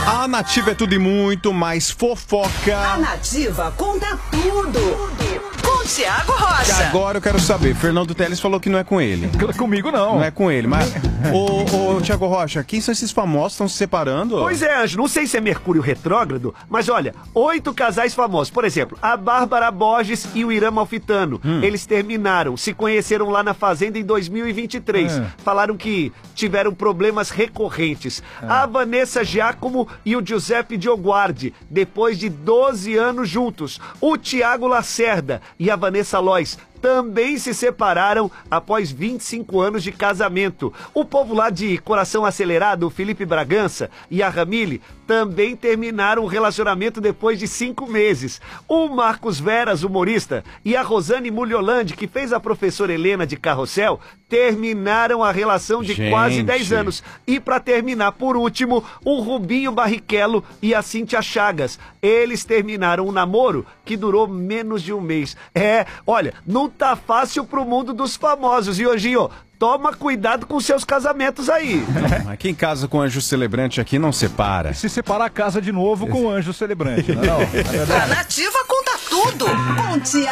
A Nativa é tudo e muito mais fofoca. A Nativa conta tudo. Com Thiago Rocha. Agora eu quero saber, Fernando Telles falou que não é com ele. Comigo não. Não é com ele, mas... Ô, Thiago Rocha, quem são esses famosos? Estão se separando? Pois é, Anjo, não sei se é Mercúrio retrógrado, mas olha, 8 casais famosos. Por exemplo, a Bárbara Borges e o Irã Malfitano. Eles terminaram, se conheceram lá na Fazenda em 2023. Falaram que tiveram problemas recorrentes. A Vanessa Giacomo e o Giuseppe Dioguardi, depois de 12 anos juntos. O Thiago Lacerda e a Vanessa Lois também se separaram após 25 anos de casamento. O povo lá de Coração Acelerado, o Felipe Bragança e a Ramile, também terminaram o relacionamento depois de 5 meses. O Marcos Veras, humorista, e a Rosane Muliolandi, que fez a professora Helena de Carrossel, terminaram a relação de quase 10 anos. E para terminar, por último, o Rubinho Barrichello e a Cíntia Chagas. Eles terminaram um namoro que durou menos de um mês. Olha, não tá fácil pro mundo dos famosos. E hoje, toma cuidado com seus casamentos aí. Mas quem casa com anjo celebrante aqui não separa. E se separar, casa de novo com o anjo celebrante. Não, A Nativa conta tudo. Com Thiago